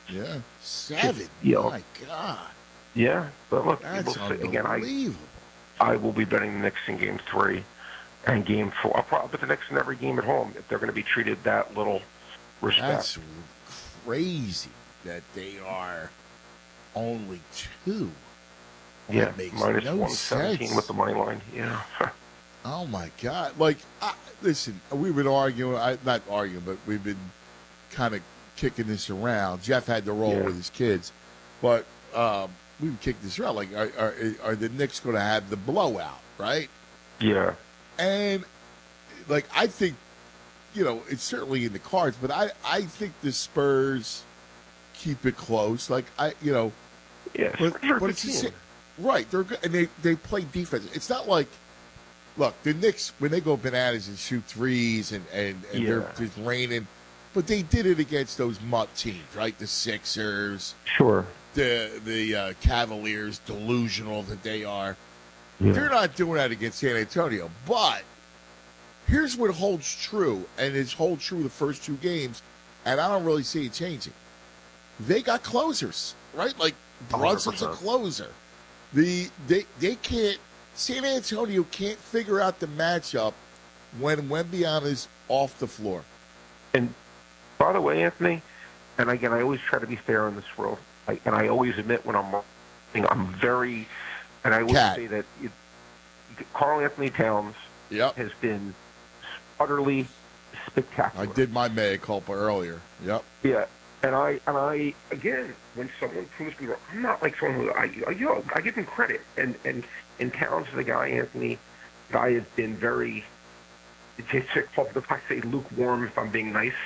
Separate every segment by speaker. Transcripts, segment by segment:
Speaker 1: Yeah.
Speaker 2: Just
Speaker 1: 7.
Speaker 2: you know,
Speaker 1: My God.
Speaker 2: yeah. But look, we'll
Speaker 1: That's
Speaker 2: see. Again,
Speaker 1: unbelievable.
Speaker 2: I will be betting the Knicks in Game 3 and Game 4. I'll probably bet the Knicks in every game at home if they're going to be treated that little respect.
Speaker 1: That's crazy that they are only 2.
Speaker 2: Yeah,
Speaker 1: That makes
Speaker 2: minus
Speaker 1: no
Speaker 2: 117 with
Speaker 1: sense.
Speaker 2: the money line. Yeah.
Speaker 1: Oh my God! Like, listen, we've been arguing. Not arguing, but we've been kind of kicking this around. Jeff had to roll
Speaker 2: Yeah.
Speaker 1: with his kids, but we can kick this around. Like, are the Knicks going to have the blowout? Right?
Speaker 2: Yeah.
Speaker 1: And like, I think it's certainly in the cards, but I think the Spurs keep it close. Like,
Speaker 2: Yeah.
Speaker 1: but
Speaker 2: They're a
Speaker 1: but
Speaker 2: good
Speaker 1: it's the
Speaker 2: team.
Speaker 1: same. Right? They're good, and they play defense. It's not like. Look, the Knicks, when they go bananas and shoot threes and they're
Speaker 2: Yeah.
Speaker 1: just raining, but they did it against those mutt teams, right? The Sixers,
Speaker 2: Sure.
Speaker 1: the Cavaliers, delusional that they are.
Speaker 2: Yeah.
Speaker 1: They're not doing that against San Antonio. But here's what holds true, and it's holds true the first 2 games, and I don't really see it changing. They got closers, right? Like Brunson's a
Speaker 2: 100%.
Speaker 1: closer. They can't. San Antonio can't figure out the matchup when Wembiana's off the floor.
Speaker 2: And by the way, Anthony, and again, I always try to be fair in this world, and I always admit when I'm wrong. I'm very, and I always say that Karl Anthony Towns has been utterly spectacular.
Speaker 1: I did my mea culpa earlier. Yep.
Speaker 2: Yeah, and I again, when someone proves me wrong, I'm not like someone who I give him credit, and Towns is the guy, Anthony, that I have been very. If I say lukewarm, if I'm being nice.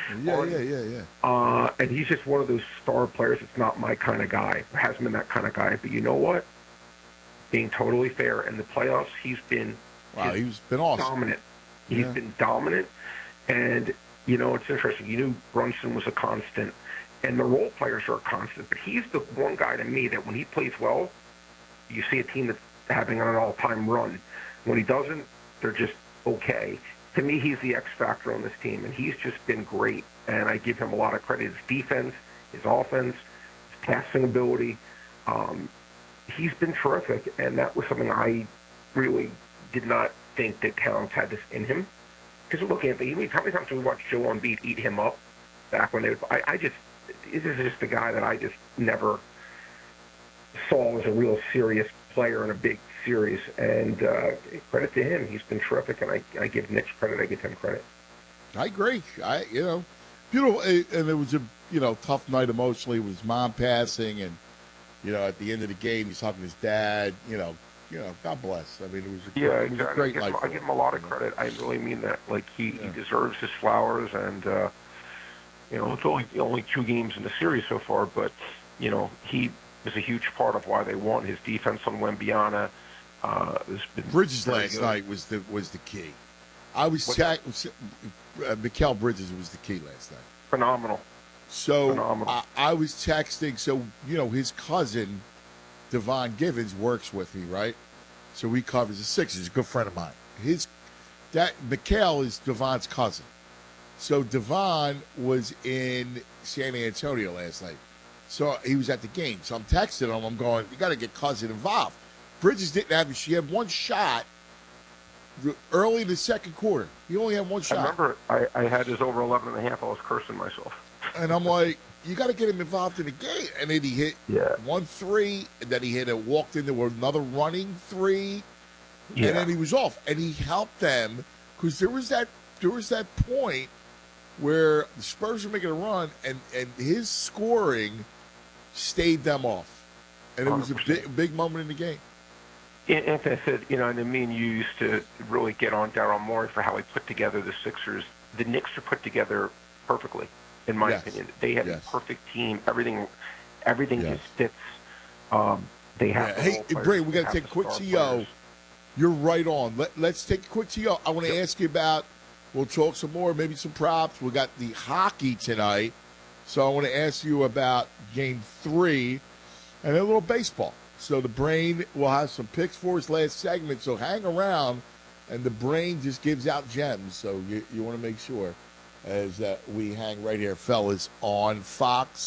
Speaker 1: Yeah.
Speaker 2: And he's just one of those star players. It's not my kind of guy. Hasn't been that kind of guy. But you know what? Being totally fair, in the playoffs, he's been
Speaker 1: he's been awesome.
Speaker 2: Dominant. He's been dominant, and it's interesting. You knew Brunson was a constant, and the role players are a constant. But he's the one guy to me that when he plays well, you see a team that's having an all-time run. When he doesn't, they're just okay. To me, he's the X factor on this team, and he's just been great. And I give him a lot of credit. His defense, his offense, his passing ability. He's been terrific, and that was something I really did not think that Towns had this in him. Because look, Anthony, how many times did we watch Joel Embiid eat him up back when they would? This is just a guy that I just never saw as a real serious player in a big series. And credit to him, he's been terrific. And I give Knicks credit, I give him credit.
Speaker 1: I agree. Beautiful, and it was a tough night emotionally with his mom passing, and at the end of the game he's talking to his dad. God bless. I mean, it was a great night.
Speaker 2: I give him a lot of credit. I really mean that. Like he deserves his flowers, and it's only 2 games in the series so far, but he is a huge part of why they won. His defense on Wembiana.
Speaker 1: Bridges last night was the key. Mikal Bridges was the key last night.
Speaker 2: Phenomenal.
Speaker 1: So
Speaker 2: Phenomenal.
Speaker 1: I was texting. So his cousin Devon Givens works with me, right? So he covers the Sixers. He's a good friend of mine. Mikal is Devon's cousin. So Devon was in San Antonio last night. So he was at the game. So I'm texting him. I'm going, you got to get cousin involved. Bridges didn't have. She had one shot early in the second quarter. He only had one shot.
Speaker 2: I remember I had his over 11.5. I was cursing myself.
Speaker 1: And I'm like, you got to get him involved in the game. And then he hit 1 3, and then he walked into another running 3, and then he was off. And he helped them because there was that point where the Spurs were making a run, and his scoring stayed them off. And it was a big moment in the game.
Speaker 2: Anthony, I said, and me and you used to really get on Daryl Morey for how he put together the Sixers. The Knicks are put together perfectly, in my opinion. They have a perfect team. Everything just fits. They have.
Speaker 1: Hey, Bray, we got to take a quick CO. You're right on. Let's take a quick CO. I want to ask you about. We'll talk some more, maybe some props. We got the hockey tonight, so I want to ask you about Game 3 and a little baseball. So the Brain will have some picks for us last segment, so hang around, and the Brain just gives out gems, so you want to make sure as we hang right here, fellas, on Fox